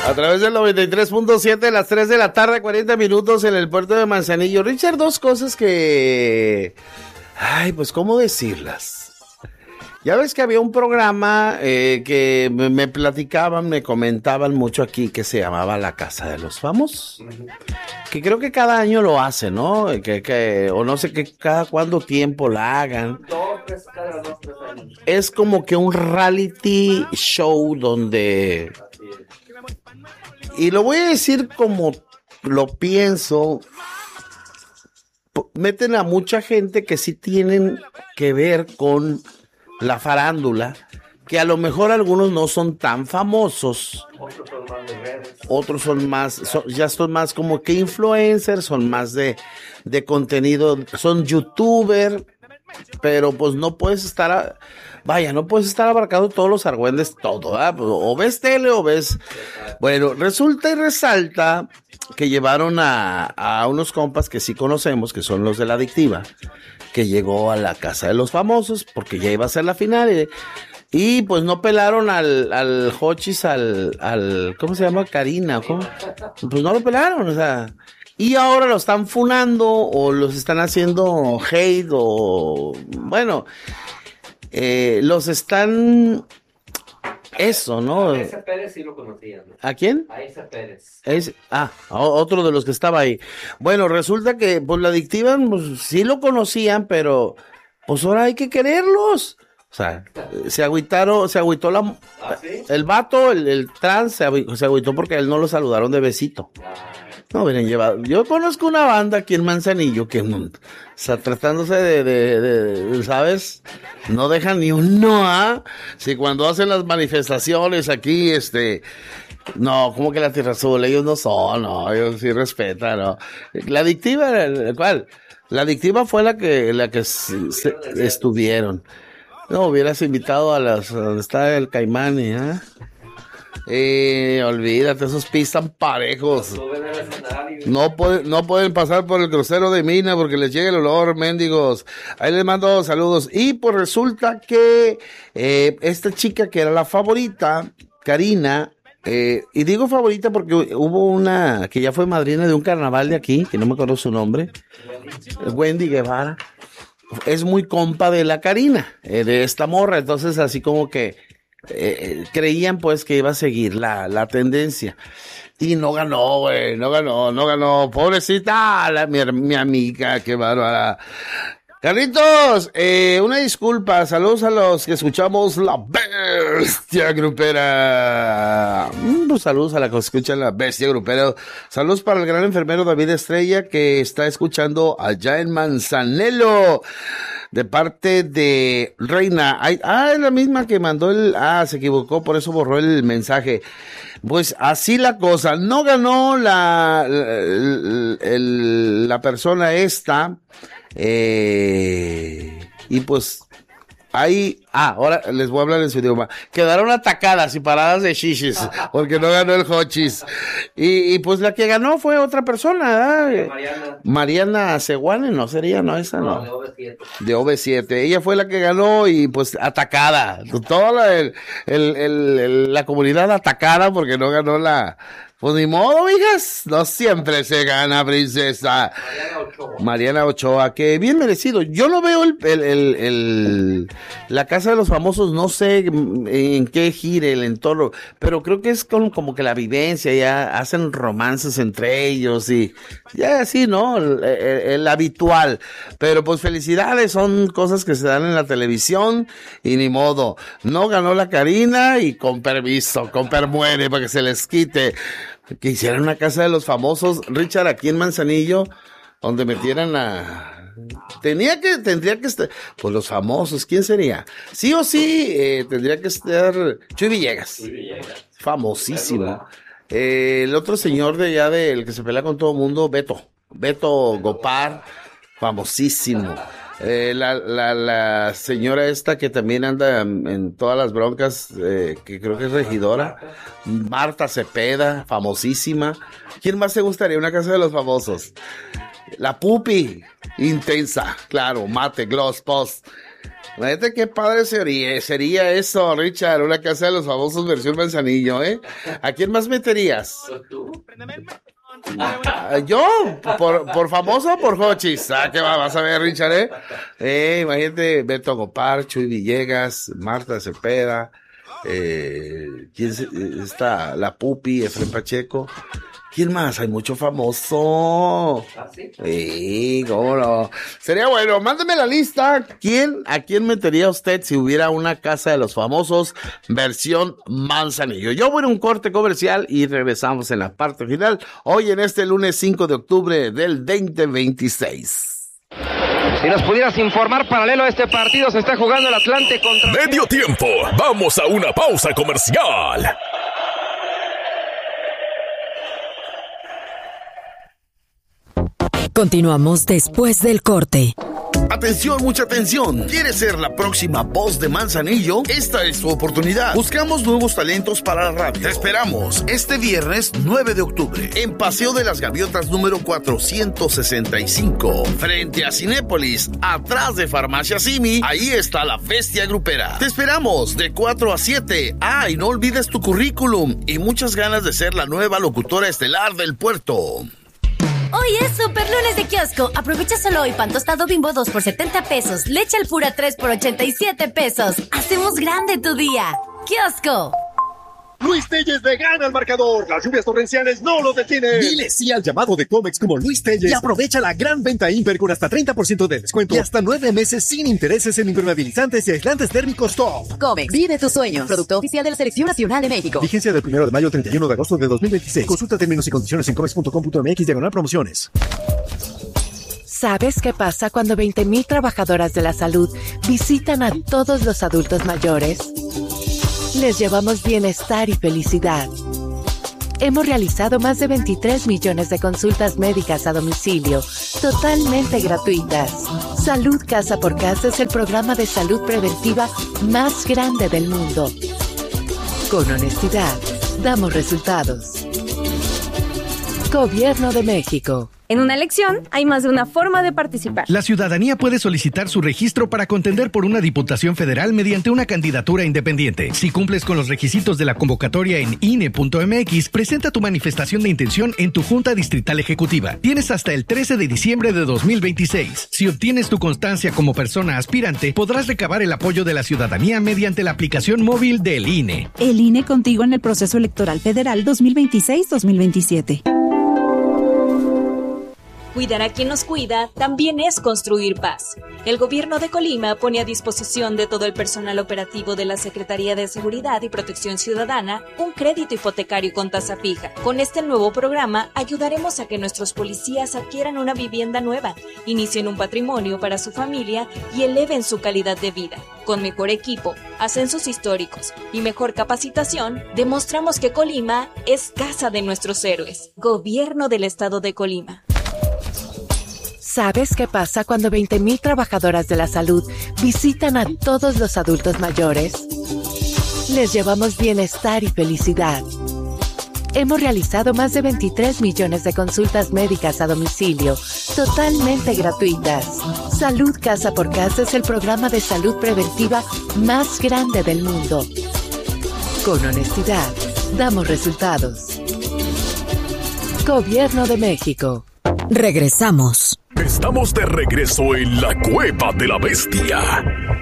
A través del 93.7, las 3 de la tarde, 40 minutos en el puerto de Manzanillo. Richard, dos cosas que... Ay, pues, ¿cómo decirlas? Ya ves que había un programa que me platicaban, me comentaban mucho aquí, que se llamaba La Casa de los Famosos. Que creo que cada año lo hacen, ¿no? O no sé que cada cuánto tiempo la hagan. Cada 2, 3 años. Es como que un reality show donde... Y lo voy a decir como lo pienso. Meten a mucha gente que sí tienen que ver con la farándula, que a lo mejor algunos no son tan famosos. Otros son más de redes. Otros son más, ya son más como que influencers, son más de contenido, son youtuber, pero pues no puedes estar, no puedes estar abarcando todos los argüendes, todo, ¿verdad? O ves tele o ves... Bueno, resulta y resalta que llevaron a unos compas que sí conocemos, que son los de La Adictiva, que llegó a la Casa de los Famosos, porque ya iba a ser la final, y pues no pelaron al Hochis, al ¿cómo se llama? Karina, ¿cómo? Pues no lo pelaron, o sea... Y ahora lo están funando o los están haciendo hate o... Bueno, los están... Eso, ¿no? A ese Pérez sí lo conocían, ¿no? ¿A quién? A ese Pérez. Otro de los que estaba ahí. Bueno, resulta que pues La Adictiva pues, sí lo conocían, pero pues ahora hay que quererlos. O sea, se agüitó ¿Sí? el vato, el trans, se agüitó porque a él no lo saludaron de besito. No hubieran llevado. Yo conozco una banda aquí en Manzanillo que, o sea, tratándose de ¿sabes? No dejan ni un no, si cuando hacen las manifestaciones aquí, no, como que la Tierra Azul, ellos no son, no, ellos sí respetan, no. La Adictiva, ¿cuál? La Adictiva fue la que estuvieron. No, hubieras invitado a donde está el Caimán, olvídate, esos pisan parejos. No pueden pasar por el crucero de Mina porque les llega el olor, mendigos. Ahí les mando saludos. Y pues resulta que esta chica que era la favorita, Karina, y digo favorita porque hubo una que ya fue madrina de un carnaval de aquí, que no me acuerdo su nombre, Wendy Guevara. Es muy compa de la Karina, de esta morra, entonces así como que creían pues que iba a seguir la tendencia. Y no ganó, güey, no ganó. Pobrecita, mi amiga, qué bárbara. Carlitos, una disculpa, saludos a los que escuchamos la bestia grupera. Pues saludos a la que escucha la bestia grupera. Saludos para el gran enfermero David Estrella que está escuchando allá en Manzanelo. De parte de Reina. Es la misma que mandó se equivocó, por eso borró el mensaje. Pues así la cosa. No ganó la persona esta. Y pues ahí, ahora les voy a hablar en su idioma. Quedaron atacadas y paradas de shishis porque no ganó el Hochis. Y pues la que ganó fue otra persona, ¿verdad? Mariana Seguane, no sería, no, esa no. De OV7. De OV7. Ella fue la que ganó y pues atacada. Toda la comunidad atacada porque no ganó pues ni modo, hijas, no siempre se gana, princesa. Mariana Ochoa, que bien merecido. Yo no veo la Casa de los Famosos, no sé en qué gire el entorno, pero creo que es como que la vivencia, ya hacen romances entre ellos y ya así, ¿no? El habitual. Pero pues felicidades, son cosas que se dan en la televisión y ni modo. No ganó la Karina y con permiso, con permuere para que se les quite. Que hicieran una Casa de los Famosos, Richard, aquí en Manzanillo, donde metieran tendría que estar, pues los famosos, ¿quién sería? Sí o sí, tendría que estar Chuy Villegas. Famosísimo. El otro señor de allá, el que se pelea con todo el mundo, Beto Gopar, famosísimo. La señora esta que también anda en todas las broncas, que creo que es regidora, Marta Cepeda, famosísima. ¿Quién más te gustaría una Casa de los Famosos? La Pupi, intensa, claro, mate, gloss, post. Fíjate qué padre sería eso, Richard, una casa de los famosos versión Manzanillo, ¿eh? ¿A quién más meterías? Yo, por famoso o por Jochis. ¿Qué vas a ver, Richard, imagínate, Beto Gopar, Chuy Villegas, Marta Cepeda, ¿quién está? La Pupi, Efren Pacheco. ¿Quién más? Hay mucho famoso. Sí, cómo no. Sería bueno, mándeme la lista. ¿A quién metería usted si hubiera una casa de los famosos versión Manzanillo? Yo voy a un corte comercial y regresamos en la parte final. Hoy en este lunes 5 de octubre del 2026. Si nos pudieras informar, paralelo a este partido se está jugando el Atlante contra... Medio tiempo. Vamos a una pausa comercial. Continuamos después del corte. Atención, mucha atención. ¿Quieres ser la próxima voz de Manzanillo? Esta es tu oportunidad. Buscamos nuevos talentos para la radio. Te esperamos este viernes 9 de octubre en Paseo de las Gaviotas número 465, frente a Cinépolis, atrás de Farmacia Simi. Ahí está la bestia grupera. Te esperamos de 4 a 7. Y no olvides tu currículum y muchas ganas de ser la nueva locutora estelar del puerto. Hoy es Super Lunes de Kiosco. Aprovecha solo hoy pan tostado Bimbo 2 por 70 pesos. Leche al pura 3 por 87 pesos. Hacemos grande tu día. Kiosco. Luis Telles le gana al marcador. Las lluvias torrenciales no lo detienen. Dile sí al llamado de Comex como Luis Telles y aprovecha la gran venta Imper con hasta 30% de descuento y hasta 9 meses sin intereses en impermeabilizantes y aislantes térmicos top. Comex, vive tus sueños. Producto oficial de la Selección Nacional de México. Vigencia del 1 de mayo al 31 de agosto de 2026. Consulta términos y condiciones en comex.com.mx/promociones. ¿Sabes qué pasa cuando 20,000 trabajadoras de la salud visitan a todos los adultos mayores? Les llevamos bienestar y felicidad. Hemos realizado más de 23 millones de consultas médicas a domicilio, totalmente gratuitas. Salud Casa por Casa es el programa de salud preventiva más grande del mundo. Con honestidad, damos resultados. Gobierno de México. En una elección hay más de una forma de participar. La ciudadanía puede solicitar su registro para contender por una diputación federal mediante una candidatura independiente. Si cumples con los requisitos de la convocatoria en INE.mx, presenta tu manifestación de intención en tu Junta Distrital Ejecutiva. Tienes hasta el 13 de diciembre de 2026. Si obtienes tu constancia como persona aspirante, podrás recabar el apoyo de la ciudadanía mediante la aplicación móvil del INE. El INE contigo en el proceso electoral federal 2026-2027. Cuidar a quien nos cuida también es construir paz. El Gobierno de Colima pone a disposición de todo el personal operativo de la Secretaría de Seguridad y Protección Ciudadana un crédito hipotecario con tasa fija. Con este nuevo programa ayudaremos a que nuestros policías adquieran una vivienda nueva, inicien un patrimonio para su familia y eleven su calidad de vida. Con mejor equipo, ascensos históricos y mejor capacitación, demostramos que Colima es casa de nuestros héroes. Gobierno del Estado de Colima. ¿Sabes qué pasa cuando 20,000 trabajadoras de la salud visitan a todos los adultos mayores? Les llevamos bienestar y felicidad. Hemos realizado más de 23 millones de consultas médicas a domicilio, totalmente gratuitas. Salud Casa por Casa es el programa de salud preventiva más grande del mundo. Con honestidad, damos resultados. Gobierno de México. Regresamos. Estamos de regreso en la Cueva de la Bestia.